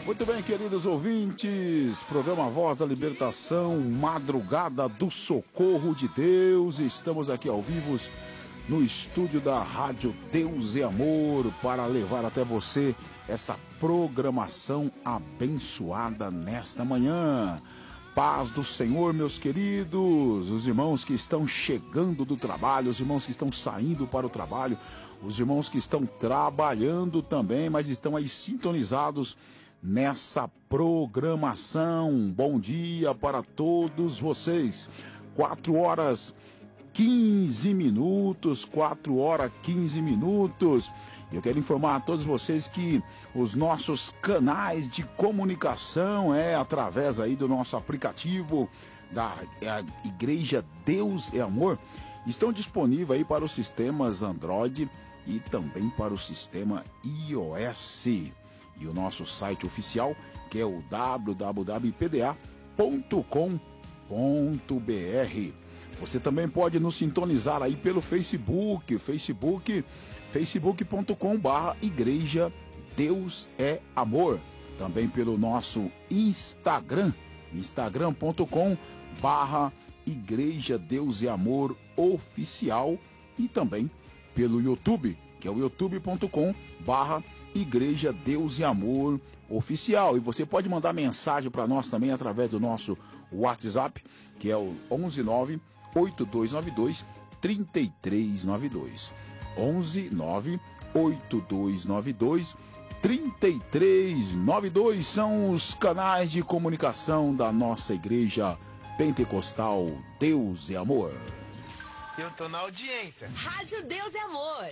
Muito bem, queridos ouvintes, programa Voz da Libertação, Madrugada do Socorro de Deus. Estamos aqui ao vivo no estúdio da Rádio Deus e Amor para levar até você essa programação abençoada nesta manhã. Paz do Senhor, meus queridos, os irmãos que estão chegando do trabalho, os irmãos que estão saindo para o trabalho, os irmãos que estão trabalhando também, mas estão aí sintonizados nessa programação. Bom dia para todos vocês. 4 horas 15 minutos, 4 horas 15 minutos. Eu quero informar a todos vocês que os nossos canais de comunicação através aí do nosso aplicativo da Igreja Deus é Amor, estão disponíveis aí para os sistemas Android e também para o sistema iOS. E o nosso site oficial, que é o www.ipda.com.br. Você também pode nos sintonizar aí pelo facebook.com/Igreja Deus é Amor. Também pelo nosso Instagram, instagram.com/Igreja Deus é Amor Oficial. E também pelo YouTube, que é o youtube.com/Igreja Deus e Amor Oficial. E você pode mandar mensagem para nós também através do nosso WhatsApp, que é o 11982923392. 11982923392 são os canais de comunicação da nossa Igreja Pentecostal Deus e Amor. Eu tô na audiência. Rádio Deus e Amor.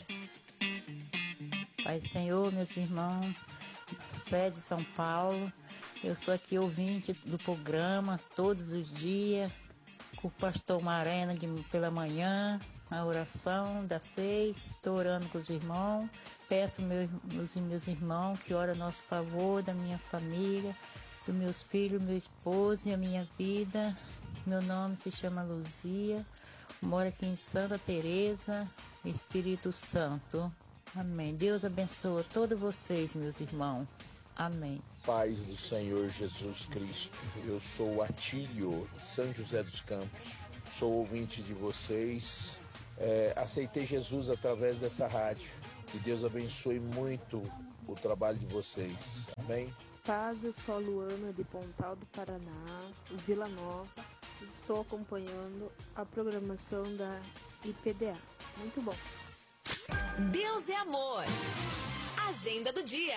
Pai Senhor, meus irmãos, sede de São Paulo, eu sou aqui ouvinte do programa todos os dias, com o pastor Marena pela manhã, a oração das 6, estou orando com os irmãos, peço meus irmãos que orem a nosso favor, da minha família, dos meus filhos, meu esposo e a minha vida. Meu nome se chama Luzia, moro aqui em Santa Teresa, Espírito Santo. Amém. Deus abençoe todos vocês, meus irmãos. Amém. Paz do Senhor Jesus Cristo. Eu sou Atílio, São José dos Campos. Sou ouvinte de vocês. Aceitei Jesus através dessa rádio. Que Deus abençoe muito o trabalho de vocês. Amém. Paz, eu sou a Luana de Pontal do Paraná, Vila Nova. Estou acompanhando a programação da IPDA. Muito bom. Deus é Amor. Agenda do dia.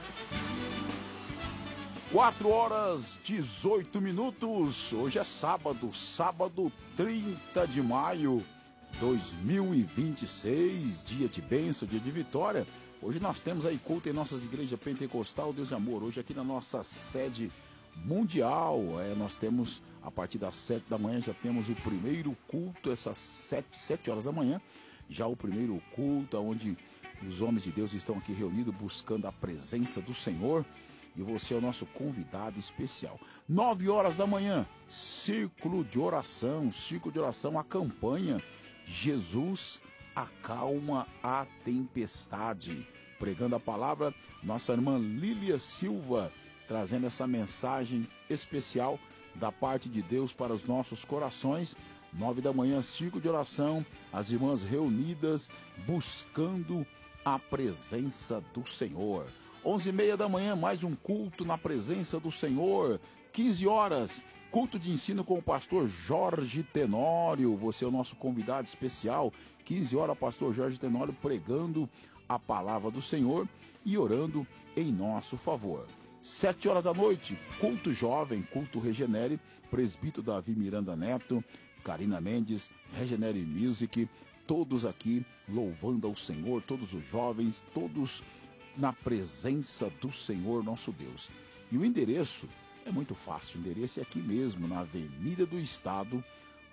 4 horas 18 minutos. Hoje é sábado, 30 de maio 2026, dia de bênção, dia de vitória. Hoje nós temos aí culto em nossas igrejas Pentecostal Deus e Amor. Hoje aqui na nossa sede mundial, nós temos a partir das 7 da manhã, já temos o primeiro culto, essas 7 horas da manhã. Já o primeiro culto, onde os homens de Deus estão aqui reunidos buscando a presença do Senhor. E você é o nosso convidado especial. 9 horas da manhã, círculo de oração, a campanha Jesus acalma a tempestade. Pregando a palavra, nossa irmã Lília Silva, trazendo essa mensagem especial da parte de Deus para os nossos corações. 9 da manhã, círculo de oração, as irmãs reunidas, buscando a presença do Senhor. 11h30 da manhã, mais um culto na presença do Senhor. 15 horas, culto de ensino com o pastor Jorge Tenório. Você é o nosso convidado especial. 15 horas, pastor Jorge Tenório pregando a palavra do Senhor e orando em nosso favor. 7 horas da noite, culto jovem, culto Regenere, presbítero Davi Miranda Neto, Karina Mendes, Regenere Music, todos aqui louvando ao Senhor, todos os jovens, todos na presença do Senhor nosso Deus. E o endereço é muito fácil, o endereço é aqui mesmo, na Avenida do Estado,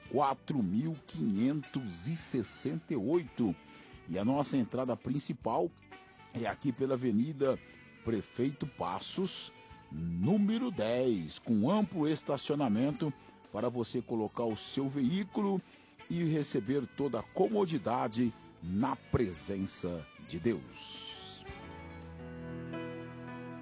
4568. E a nossa entrada principal é aqui pela Avenida Prefeito Passos, número 10, com amplo estacionamento para você colocar o seu veículo e receber toda a comodidade na presença de Deus.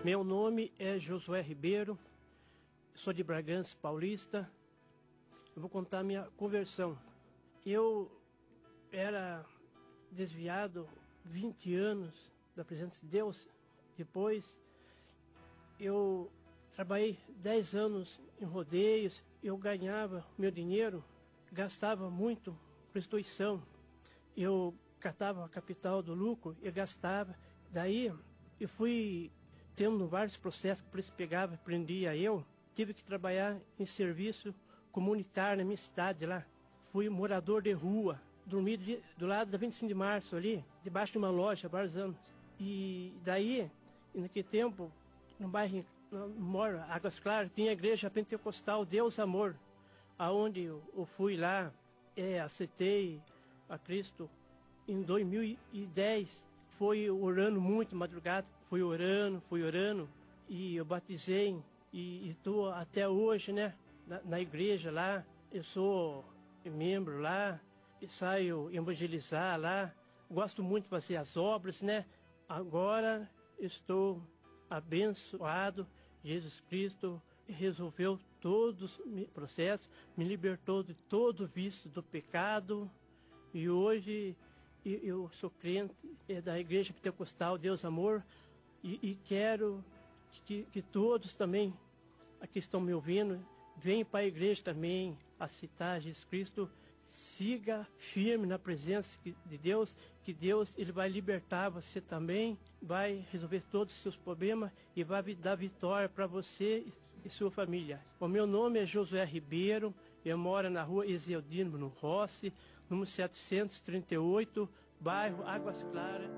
Meu nome é Josué Ribeiro, sou de Bragança Paulista. Eu vou contar minha conversão. Eu era desviado 20 anos da presença de Deus. Depois eu trabalhei 10 anos em rodeios, eu ganhava meu dinheiro, gastava muito prostituição. Eu catava a capital do lucro e gastava. Daí eu fui tendo vários processos, por isso pegava, prendia eu. Tive que trabalhar em serviço comunitário na minha cidade lá. Fui morador de rua, dormi do lado da 25 de março ali, debaixo de uma loja há vários anos. E daí, naquele tempo, no bairro moro, Águas Claras, tinha a igreja pentecostal Deus Amor, aonde eu fui lá, aceitei a Cristo em 2010. Foi orando muito madrugada, fui orando, e eu batizei, e estou até hoje, né, na igreja lá. Eu sou membro lá, e saio evangelizar lá, gosto muito de fazer as obras, né. Agora estou abençoado, Jesus Cristo resolveu todos os processos, me libertou de todo vício do pecado, e hoje eu sou crente da Igreja Pentecostal Deus Amor, e quero que todos também, aqui estão me ouvindo, venham para a igreja também, aceitar Jesus Cristo, siga firme na presença de Deus, que Deus ele vai libertar você também, vai resolver todos os seus problemas e vai dar vitória para você e sua família. O meu nome é Josué Ribeiro, eu moro na rua Ezeldino, no Rossi, número 738, bairro Águas Claras.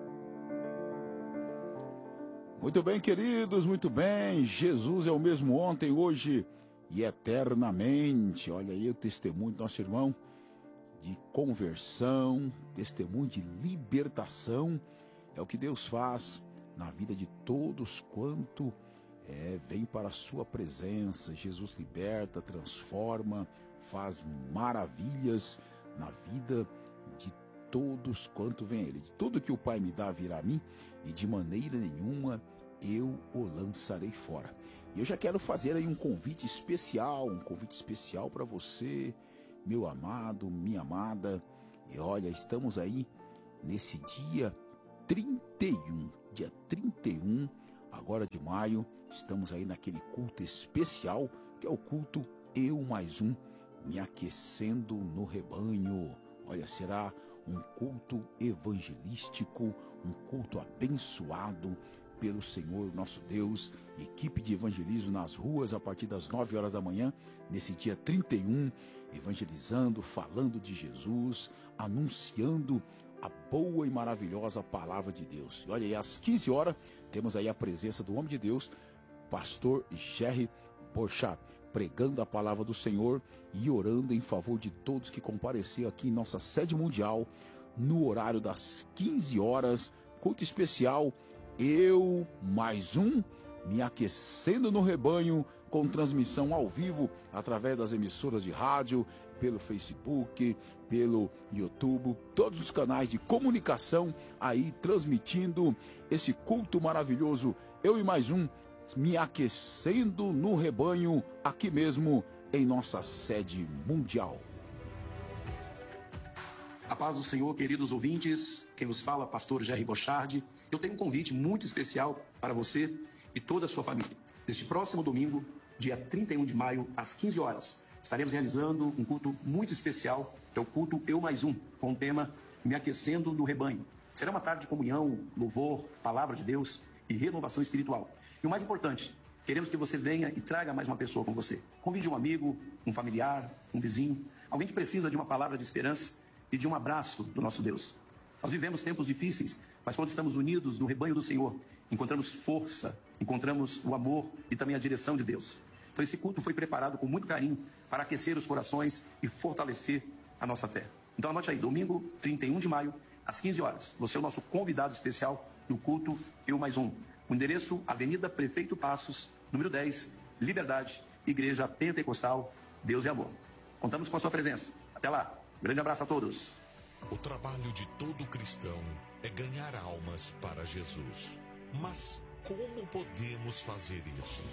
Muito bem, queridos, muito bem. Jesus é o mesmo ontem, hoje e eternamente. Olha aí o testemunho do nosso irmão de conversão, testemunho de libertação. É o que Deus faz na vida de todos quanto vem para a sua presença. Jesus liberta, transforma, faz maravilhas na vida de todos quanto vem a Ele. De tudo que o Pai me dá virá a mim, e de maneira nenhuma eu o lançarei fora. E eu já quero fazer aí um convite especial para você, meu amado, minha amada. E olha, estamos aí nesse dia 31 agora de maio, estamos aí naquele culto especial, que é o culto Eu Mais Um, me aquecendo no rebanho. Olha, será um culto evangelístico, um culto abençoado pelo Senhor nosso Deus, equipe de evangelismo nas ruas a partir das 9 horas da manhã, nesse dia 31, evangelizando, falando de Jesus, anunciando a boa e maravilhosa palavra de Deus. E olha aí, às 15 horas, temos aí a presença do homem de Deus, pastor Jerry Borchardt, pregando a palavra do Senhor e orando em favor de todos que compareceram aqui em nossa sede mundial, no horário das 15 horas, culto especial, Eu Mais Um, me aquecendo no rebanho, com transmissão ao vivo, através das emissoras de rádio, pelo Facebook, pelo YouTube, todos os canais de comunicação aí transmitindo esse culto maravilhoso, Eu e Mais Um, me aquecendo no rebanho, aqui mesmo em nossa sede mundial. A paz do Senhor, queridos ouvintes, quem vos fala, pastor Jerry Borchardt. Eu tenho um convite muito especial para você e toda a sua família. Neste próximo domingo, dia 31 de maio, às 15 horas, estaremos realizando um culto muito especial, que é o culto Eu Mais Um, com o tema Me Aquecendo no Rebanho. Será uma tarde de comunhão, louvor, palavra de Deus e renovação espiritual. E o mais importante, queremos que você venha e traga mais uma pessoa com você. Convide um amigo, um familiar, um vizinho, alguém que precisa de uma palavra de esperança e de um abraço do nosso Deus. Nós vivemos tempos difíceis, mas quando estamos unidos no rebanho do Senhor, encontramos força, encontramos o amor e também a direção de Deus. Então esse culto foi preparado com muito carinho para aquecer os corações e fortalecer a nossa fé. Então anote aí, domingo 31 de maio, às 15 horas. Você é o nosso convidado especial no culto Eu Mais Um. O endereço, Avenida Prefeito Passos, número 10, Liberdade, Igreja Pentecostal, Deus é Amor. Contamos com a sua presença. Até lá. Grande abraço a todos. O trabalho de todo cristão é ganhar almas para Jesus. Mas como podemos fazer isso?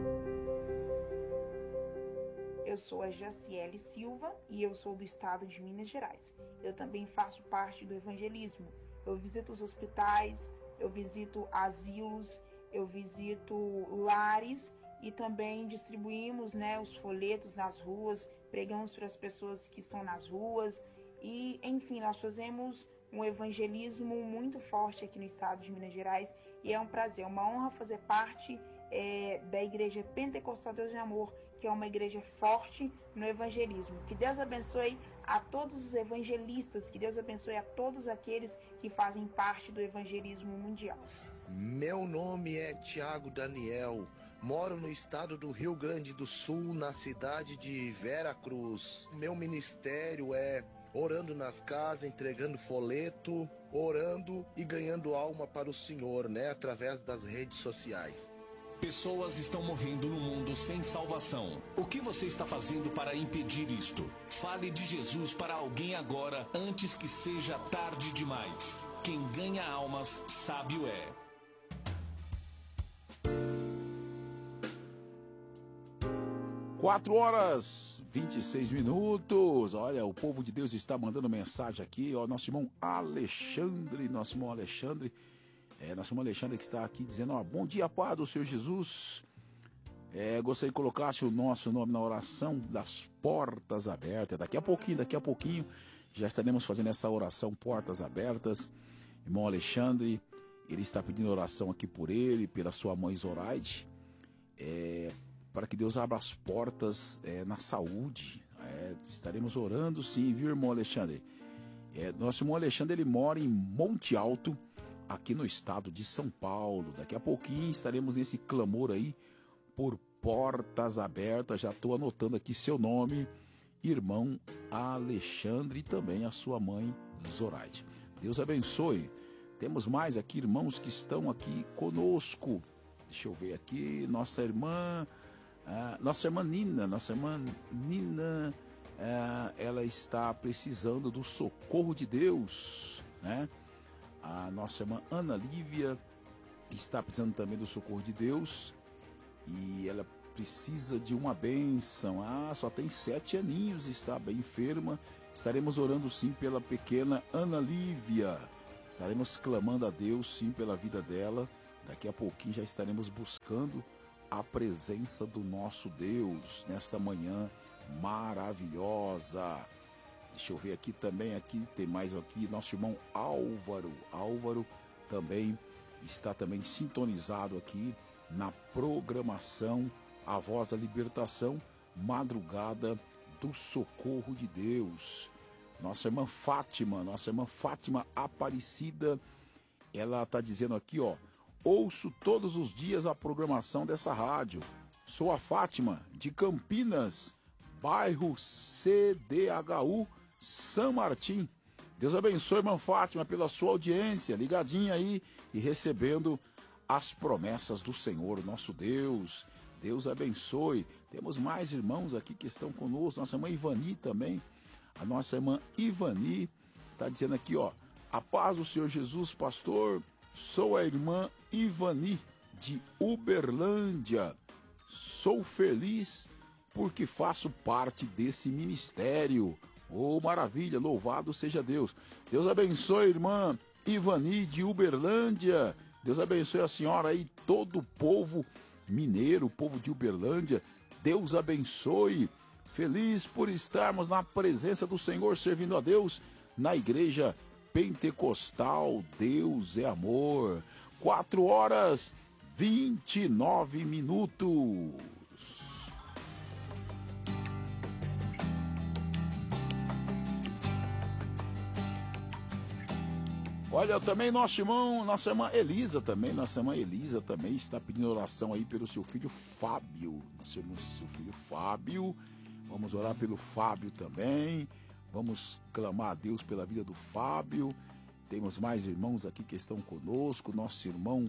Eu sou a Jaciele Silva e eu sou do estado de Minas Gerais. Eu também faço parte do evangelismo. Eu visito os hospitais, eu visito asilos, eu visito lares e também distribuímos, os folhetos nas ruas, pregamos para as pessoas que estão nas ruas e, enfim, nós fazemos um evangelismo muito forte aqui no estado de Minas Gerais e é um prazer, uma honra fazer parte da Igreja Pentecostal Deus e Amor, que é uma igreja forte no evangelismo. Que Deus abençoe a todos os evangelistas, que Deus abençoe a todos aqueles que fazem parte do evangelismo mundial. Meu nome é Tiago Daniel, moro no estado do Rio Grande do Sul, na cidade de Vera Cruz. Meu ministério é orando nas casas, entregando folheto, orando e ganhando alma para o Senhor, através das redes sociais. Pessoas estão morrendo no mundo sem salvação. O que você está fazendo para impedir isto? Fale de Jesus para alguém agora, antes que seja tarde demais. Quem ganha almas, sábio é. Quatro horas 26 minutos. Olha, o povo de Deus está mandando mensagem aqui. Ó, nosso irmão Alexandre que está aqui dizendo, bom dia, Pai do Senhor Jesus. Gostaria que colocasse o nosso nome na oração das portas abertas. Daqui a pouquinho, já estaremos fazendo essa oração, portas abertas. Irmão Alexandre, ele está pedindo oração aqui por ele, pela sua mãe Zoraide, para que Deus abra as portas na saúde. Estaremos orando sim, viu, irmão Alexandre? Nosso irmão Alexandre, ele mora em Monte Alto, aqui no estado de São Paulo. Daqui a pouquinho estaremos nesse clamor aí por portas abertas. Já estou anotando aqui seu nome, irmão Alexandre, e também a sua mãe Zoraide. Deus abençoe. Temos mais aqui irmãos que estão aqui conosco. Deixa eu ver aqui, nossa irmã Nina, ela está precisando do socorro de Deus, A nossa irmã Ana Lívia está precisando também do socorro de Deus e ela precisa de uma bênção. Só tem 7 aninhos, está bem enferma. Estaremos orando sim pela pequena Ana Lívia. Estaremos clamando a Deus sim pela vida dela. Daqui a pouquinho já estaremos buscando a presença do nosso Deus nesta manhã maravilhosa. Deixa eu ver aqui também, tem mais aqui, nosso irmão Álvaro também está também sintonizado aqui na programação A Voz da Libertação, Madrugada do Socorro de Deus. Nossa irmã Fátima Aparecida, ela está dizendo aqui, ouço todos os dias a programação dessa rádio. Sou a Fátima, de Campinas, bairro CDHU, São Martim. Deus abençoe, irmã Fátima, pela sua audiência, ligadinha aí e recebendo as promessas do Senhor, nosso Deus. Deus abençoe. Temos mais irmãos aqui que estão conosco. Nossa irmã Ivani também. A nossa irmã Ivani está dizendo aqui, a paz do Senhor Jesus, pastor. Sou a irmã Ivani, de Uberlândia. Sou feliz porque faço parte desse ministério. Maravilha, louvado seja Deus. Deus abençoe, irmã Ivani de Uberlândia. Deus abençoe a senhora e todo o povo mineiro, o povo de Uberlândia. Deus abençoe. Feliz por estarmos na presença do Senhor, servindo a Deus na igreja Pentecostal Deus é Amor. 4 horas 29 minutos. Olha, também nossa irmã Elisa também está pedindo oração aí pelo seu filho Fábio. Seu filho Fábio, vamos orar pelo Fábio também. Vamos clamar a Deus pela vida do Fábio. Temos mais irmãos aqui que estão conosco. Nosso irmão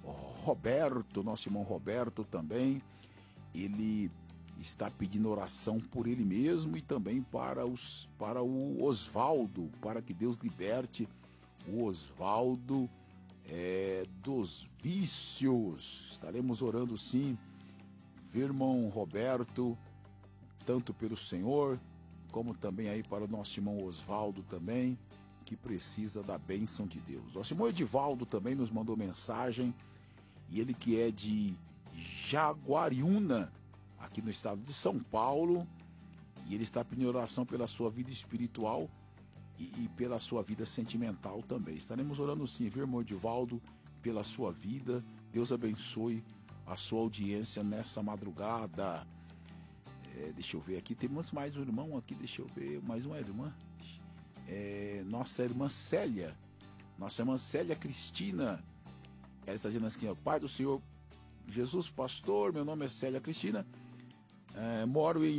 Roberto também. Ele está pedindo oração por ele mesmo e também para o Osvaldo, para que Deus liberte o Osvaldo dos vícios. Estaremos orando sim, irmão Roberto, tanto pelo Senhor, como também aí para o nosso irmão Osvaldo também, que precisa da bênção de Deus. Nosso irmão Edivaldo também nos mandou mensagem, e ele que é de Jaguariúna, aqui no estado de São Paulo, e ele está pedindo oração pela sua vida espiritual e pela sua vida sentimental também. Estaremos orando sim, viu, irmão Edivaldo, pela sua vida. Deus abençoe a sua audiência nessa madrugada. Deixa eu ver aqui, temos mais um irmão aqui, deixa eu ver, mais uma irmã. Nossa irmã Célia Cristina. Ela está dizendo assim, ó, Pai do Senhor Jesus, pastor, meu nome é Célia Cristina, moro em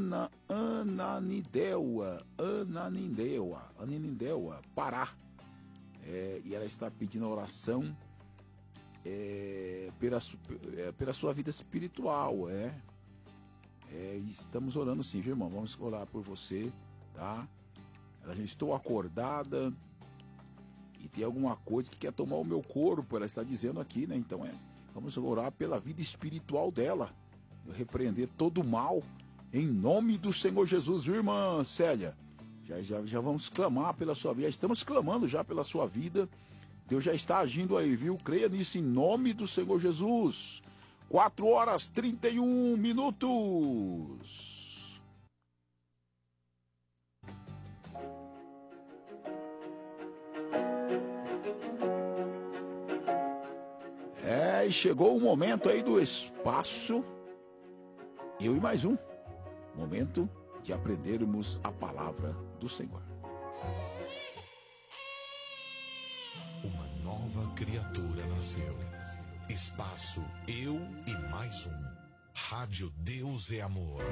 Ananindeua, Pará, e ela está pedindo oração pela sua vida espiritual, estamos orando sim, viu, irmão? Vamos orar por você, tá? Ela já estou acordada e tem alguma coisa que quer tomar o meu corpo, ela está dizendo aqui, né? Então vamos orar pela vida espiritual dela, repreender todo o mal em nome do Senhor Jesus, viu, irmã Célia? Já vamos clamar pela sua vida, estamos clamando já pela sua vida. Deus já está agindo aí, viu? Creia nisso em nome do Senhor Jesus. 4h31. E chegou o momento aí do espaço Eu e Mais Um. Momento de aprendermos a palavra do Senhor. Uma nova criatura nasceu. Espaço Eu e Mais Um. Rádio Deus é Amor.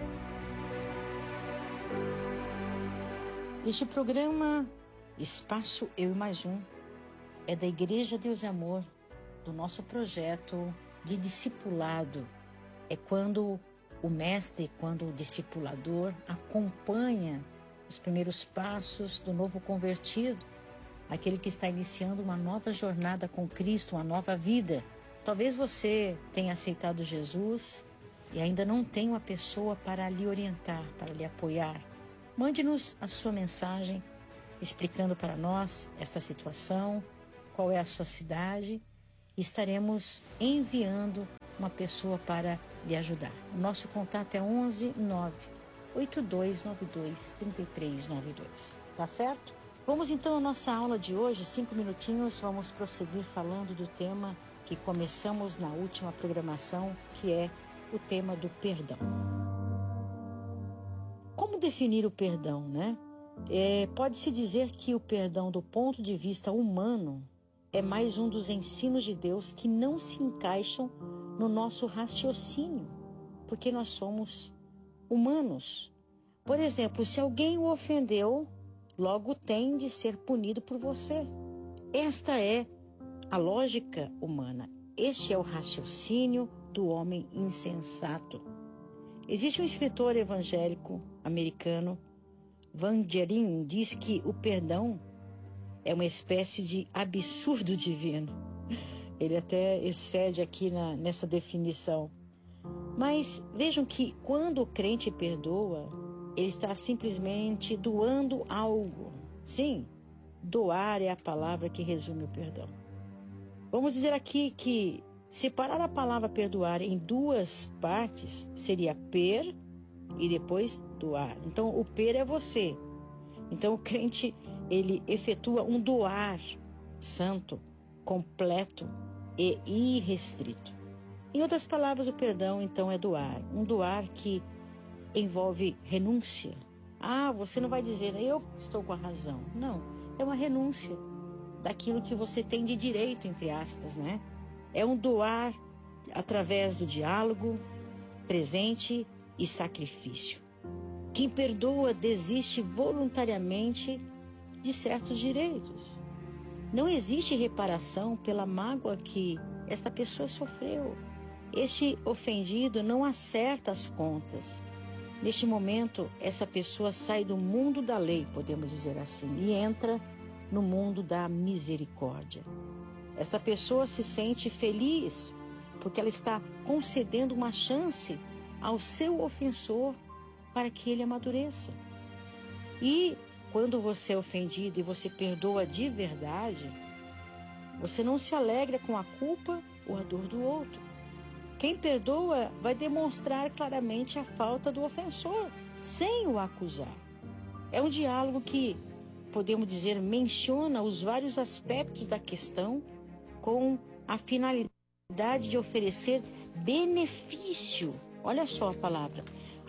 Este programa, Espaço Eu e Mais Um, é da Igreja Deus é Amor, do nosso projeto de discipulado. É quando o mestre, quando o discipulador acompanha os primeiros passos do novo convertido, aquele que está iniciando uma nova jornada com Cristo, uma nova vida. Talvez você tenha aceitado Jesus e ainda não tem uma pessoa para lhe orientar, para lhe apoiar. Mande-nos a sua mensagem explicando para nós esta situação, qual é a sua cidade, e estaremos enviando uma pessoa para lhe ajudar. O nosso contato é 11 9 8292 3392. Tá certo? Vamos então à nossa aula de hoje, 5 minutinhos, vamos prosseguir falando do tema que começamos na última programação, que é o tema do perdão. Como definir o perdão, né? Pode-se dizer que o perdão, do ponto de vista humano, é mais um dos ensinos de Deus que não se encaixam no nosso raciocínio, porque nós somos humanos. Por exemplo, se alguém o ofendeu, logo tem de ser punido por você. Esta é a lógica humana. Este é o raciocínio do homem insensato. Existe um escritor evangélico americano, Van Gerin, diz que o perdão é uma espécie de absurdo divino. Ele até excede aqui nessa definição. Mas vejam que quando o crente perdoa, ele está simplesmente doando algo. Sim, doar é a palavra que resume o perdão. Vamos dizer aqui que separar a palavra perdoar em duas partes seria per e depois doar. Então o per é você. Então o crente, ele efetua um doar santo, completo e irrestrito. Em outras palavras, o perdão então é doar. Um doar que envolve renúncia. Você não vai dizer, eu estou com a razão. Não, é uma renúncia daquilo que você tem de direito, entre aspas, né? É um doar através do diálogo, presente e sacrifício. Quem perdoa desiste voluntariamente de certos direitos. Não existe reparação pela mágoa que esta pessoa sofreu. Este ofendido não acerta as contas. Neste momento, essa pessoa sai do mundo da lei, podemos dizer assim, e entra no mundo da misericórdia. Esta pessoa se sente feliz porque ela está concedendo uma chance ao seu ofensor para que ele amadureça. E quando você é ofendido e você perdoa de verdade, você não se alegra com a culpa ou a dor do outro. Quem perdoa vai demonstrar claramente a falta do ofensor, sem o acusar. É um diálogo que, podemos dizer, menciona os vários aspectos da questão com a finalidade de oferecer benefício. Olha só a palavra.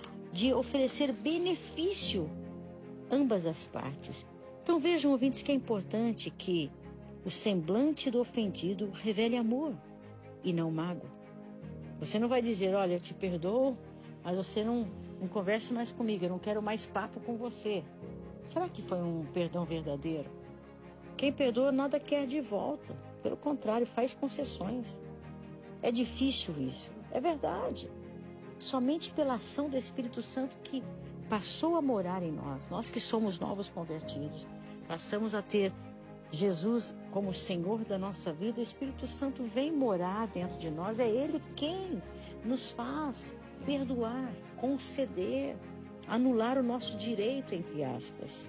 De oferecer benefício ambas as partes. Então vejam, ouvintes, que é importante que o semblante do ofendido revele amor e não mágoa. Você não vai dizer, olha, eu te perdoo, mas você não converse mais comigo, eu não quero mais papo com você. Será que foi um perdão verdadeiro? Quem perdoa nada quer de volta. Pelo contrário, faz concessões. É difícil isso. É verdade. Somente pela ação do Espírito Santo que passou a morar em nós, nós que somos novos convertidos, passamos a ter Jesus como Senhor da nossa vida, o Espírito Santo vem morar dentro de nós. É Ele quem nos faz perdoar, conceder, anular o nosso direito, entre aspas.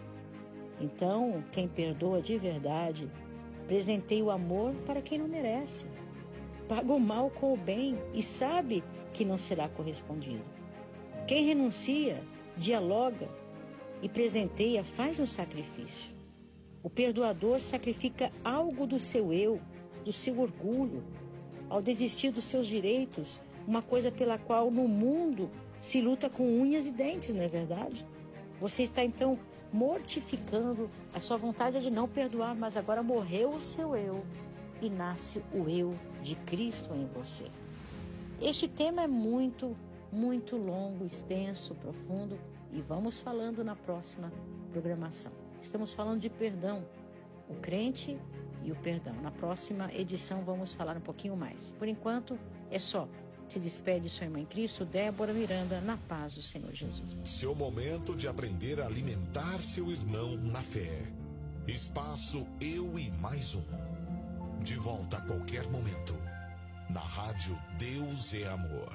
Então, quem perdoa de verdade, presenteia o amor para quem não merece. Paga o mal com o bem e sabe que não será correspondido. Quem renuncia, dialoga e presenteia, faz um sacrifício. O perdoador sacrifica algo do seu eu, do seu orgulho, ao desistir dos seus direitos, uma coisa pela qual no mundo se luta com unhas e dentes, não é verdade? Você está então mortificando a sua vontade de não perdoar, mas agora morreu o seu eu e nasce o eu de Cristo em você. Este tema é muito, muito longo, extenso, profundo e vamos falando na próxima programação. Estamos falando de perdão, o crente e o perdão. Na próxima edição vamos falar um pouquinho mais. Por enquanto, é só. Se despede sua irmã em Cristo, Débora Miranda, na paz do Senhor Jesus. Seu momento de aprender a alimentar seu irmão na fé. Espaço Eu e Mais Um. De volta a qualquer momento. Na rádio Deus é Amor.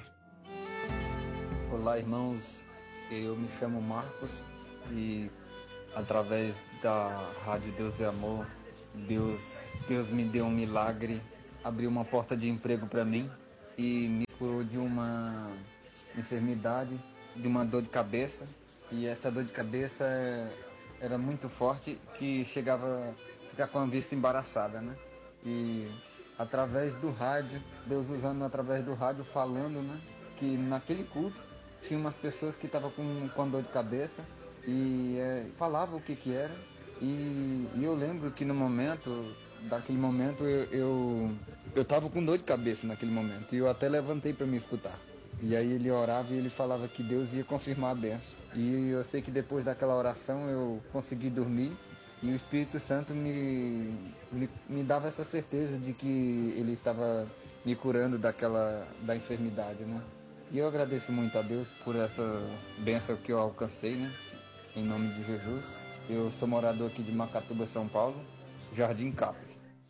Olá, irmãos. Eu me chamo Marcos e através da rádio Deus é Amor, Deus me deu um milagre, abriu uma porta de emprego para mim e me curou de uma enfermidade, de uma dor de cabeça. E essa dor de cabeça era muito forte, que chegava a ficar com a vista embaraçada, né? E através do rádio, Deus usando através do rádio, falando, né? Que naquele culto tinha umas pessoas que estavam com dor de cabeça e falavam o que era. E eu lembro que daquele momento eu estava com dor de cabeça naquele momento. E eu até levantei para me escutar. E aí ele orava e ele falava que Deus ia confirmar a bênção. E eu sei que depois daquela oração eu consegui dormir. E o Espírito Santo me dava essa certeza de que Ele estava me curando da enfermidade, né? E eu agradeço muito a Deus por essa bênção que eu alcancei, né? Em nome de Jesus. Eu sou morador aqui de Macatuba, São Paulo, Jardim Capri.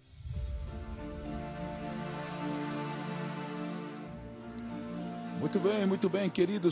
Muito bem, queridos,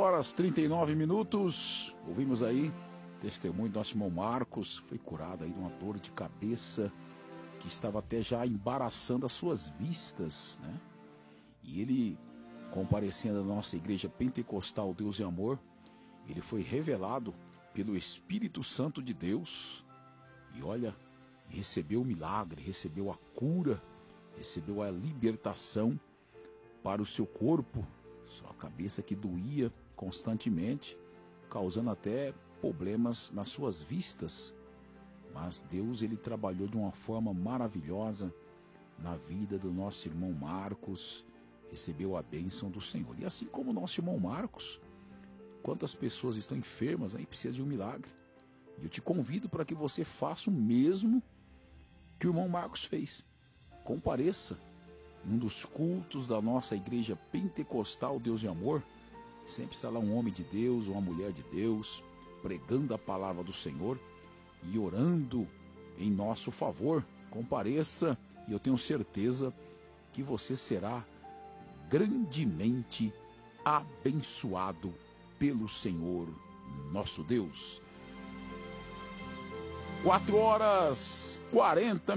4h39. Ouvimos aí testemunho do nosso irmão Marcos, foi curado aí de uma dor de cabeça que estava até já embaraçando as suas vistas, né? E ele, comparecendo à nossa igreja pentecostal Deus e Amor, ele foi revelado pelo Espírito Santo de Deus e olha, recebeu o milagre, recebeu a cura, recebeu a libertação para o seu corpo, sua cabeça que doía constantemente, causando até problemas nas suas vistas, mas Deus ele trabalhou de uma forma maravilhosa na vida do nosso irmão Marcos, recebeu a bênção do Senhor. E assim como o nosso irmão Marcos, quantas pessoas estão enfermas aí, precisam de um milagre. E eu te convido para que você faça o mesmo que o irmão Marcos fez. Compareça em um dos cultos da nossa igreja pentecostal Deus e Amor. Sempre está lá um homem de Deus, uma mulher de Deus, pregando a palavra do Senhor e orando em nosso favor. Compareça e eu tenho certeza que você será grandemente abençoado pelo Senhor nosso Deus. 4h40